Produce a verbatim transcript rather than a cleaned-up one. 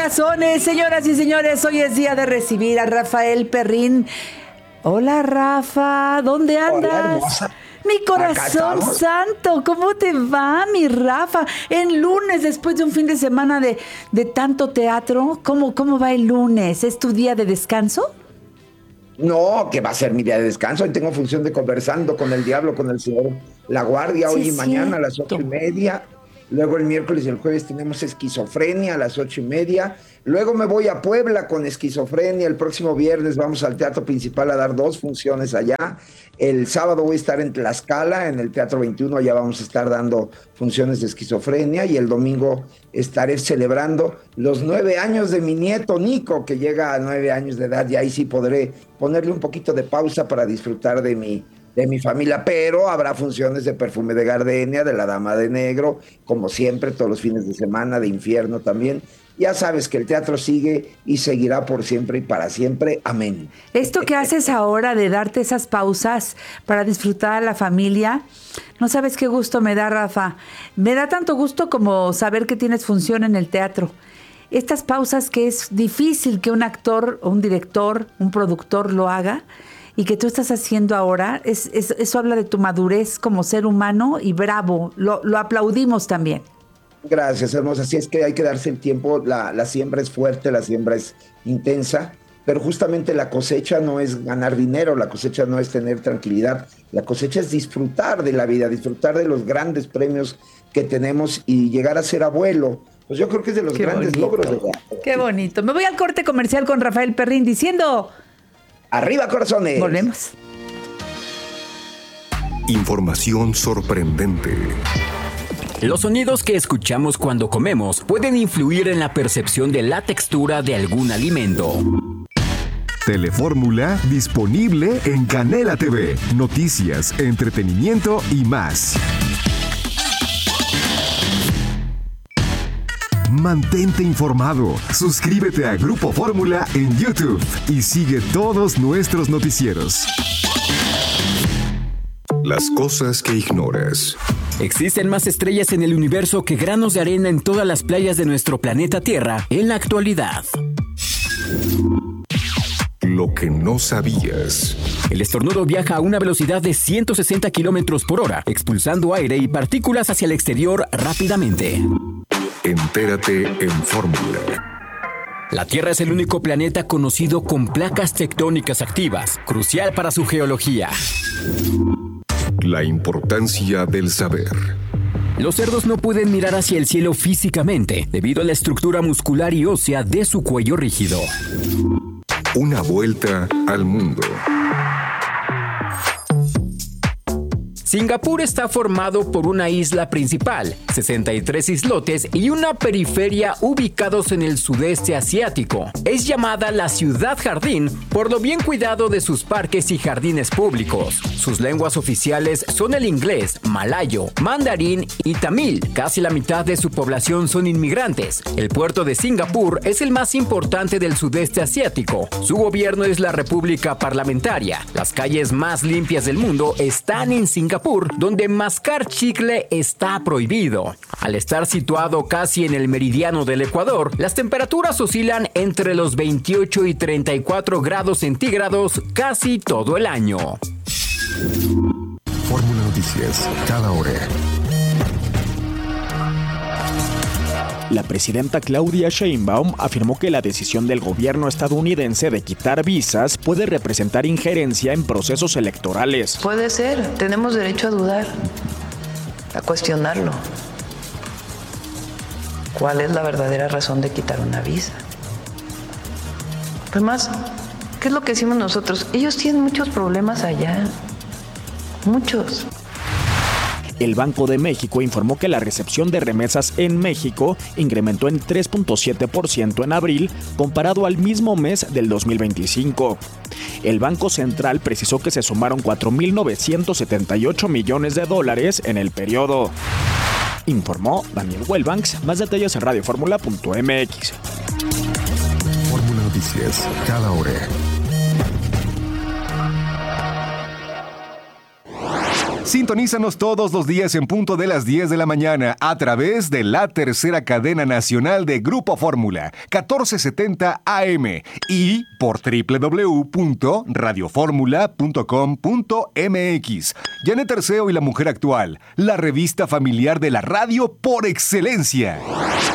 corazones, señoras y señores, hoy es día de recibir a Rafael Perrín. Hola, Rafa, ¿dónde andas? Hola, mi corazón santo, ¿cómo te va, mi Rafa? En lunes, después de un fin de semana de, de tanto teatro, ¿cómo, ¿cómo va el lunes? ¿Es tu día de descanso? No, que va a ser mi día de descanso. Hoy tengo función de Conversando con el Diablo, con el señor La Guardia, sí, hoy y mañana a las ocho y media. Luego el miércoles y el jueves tenemos Esquizofrenia a las ocho y media. Luego me voy a Puebla con Esquizofrenia. El próximo viernes vamos al Teatro Principal a dar dos funciones allá. El sábado voy a estar en Tlaxcala, en el Teatro veintiuno. Allá vamos a estar dando funciones de Esquizofrenia. Y el domingo estaré celebrando los nueve años de mi nieto Nico, que llega a nueve años de edad. Y ahí sí podré ponerle un poquito de pausa para disfrutar de mi de mi familia, pero habrá funciones de Perfume de Gardenia, de La Dama de Negro, como siempre, todos los fines de semana, de Infierno también. Ya sabes que el teatro sigue y seguirá por siempre y para siempre. Amén. Esto que haces ahora de darte esas pausas para disfrutar a la familia, no sabes qué gusto me da, Rafa. Me da tanto gusto como saber que tienes función en el teatro. Estas pausas que es difícil que un actor, un director, un productor lo haga, y que tú estás haciendo ahora, es, es, eso habla de tu madurez como ser humano y bravo, lo, lo aplaudimos también. Gracias, hermosa. Así es que hay que darse el tiempo, la, la siembra es fuerte, la siembra es intensa, pero justamente la cosecha no es ganar dinero, la cosecha no es tener tranquilidad, la cosecha es disfrutar de la vida, disfrutar de los grandes premios que tenemos y llegar a ser abuelo. Pues yo creo que es de los Qué grandes bonito. logros de la vida. Qué bonito. Me voy al corte comercial con Rafael Perrín diciendo... ¡Arriba, corazones! Volvemos. Información sorprendente. Los sonidos que escuchamos cuando comemos pueden influir en la percepción de la textura de algún alimento. Telefórmula disponible en Canela T V. Noticias, entretenimiento y más. Mantente informado. Suscríbete a Grupo Fórmula en YouTube y sigue todos nuestros noticieros. Las cosas que ignoras. Existen más estrellas en el universo que granos de arena en todas las playas de nuestro planeta Tierra en la actualidad. Lo que no sabías. El estornudo viaja a una velocidad de ciento sesenta kilómetros por hora, expulsando aire y partículas hacia el exterior rápidamente. Entérate en Fórmula. La Tierra es el único planeta conocido con placas tectónicas activas, crucial para su geología. La importancia del saber. Los cerdos no pueden mirar hacia el cielo físicamente, debido a la estructura muscular y ósea de su cuello rígido. Una vuelta al mundo. Singapur está formado por una isla principal, sesenta y tres islotes y una periferia ubicados en el sudeste asiático. Es llamada la ciudad jardín por lo bien cuidado de sus parques y jardines públicos. Sus lenguas oficiales son el inglés, malayo, mandarín y tamil. Casi la mitad de su población son inmigrantes. El puerto de Singapur es el más importante del sudeste asiático. Su gobierno es la República Parlamentaria. Las calles más limpias del mundo están en Singapur, donde mascar chicle está prohibido. Al estar situado casi en el meridiano del Ecuador, las temperaturas oscilan entre los veintiocho y treinta y cuatro grados centígrados casi todo el año. Fórmula Noticias, cada hora. La presidenta Claudia Sheinbaum afirmó que la decisión del gobierno estadounidense de quitar visas puede representar injerencia en procesos electorales. Puede ser, tenemos derecho a dudar, a cuestionarlo. ¿Cuál es la verdadera razón de quitar una visa? Además, ¿qué es lo que decimos nosotros? Ellos tienen muchos problemas allá, muchos. El Banco de México informó que la recepción de remesas en México incrementó en tres punto siete por ciento en abril comparado al mismo mes del dos mil veinticinco. El Banco Central precisó que se sumaron cuatro mil novecientos setenta y ocho millones de dólares en el periodo. Informó Daniel Wellbanks. Más detalles en radio fórmula punto m x. Fórmula Noticias, cada hora. Sintonízanos todos los días en punto de las diez de la mañana a través de la tercera cadena nacional de Grupo Fórmula, catorce setenta A M, y por doble u doble u doble u punto radio fórmula punto com punto m x. Janet Terceo y la Mujer Actual, la revista familiar de la radio por excelencia.